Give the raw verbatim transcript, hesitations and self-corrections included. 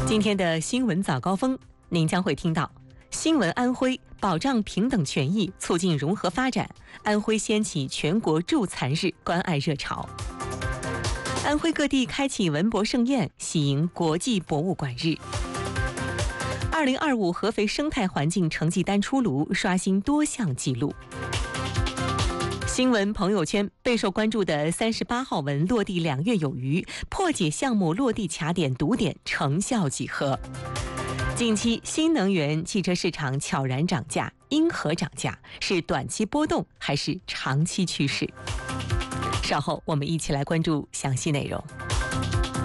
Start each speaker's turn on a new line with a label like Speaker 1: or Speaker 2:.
Speaker 1: 今天的新闻早高峰，您将会听到：新闻安徽保障平等权益，促进融合发展，安徽掀起全国助残日关爱热潮；安徽各地开启文博盛宴，喜迎国际博物馆日；二零二五合肥生态环境成绩单出炉，刷新多项纪录。新闻朋友圈备受关注的三十八号文落地两月有余，破解项目落地卡点堵点成效几何？近期新能源汽车市场悄然涨价，因何涨价？是短期波动还是长期趋势？稍后我们一起来关注详细内容。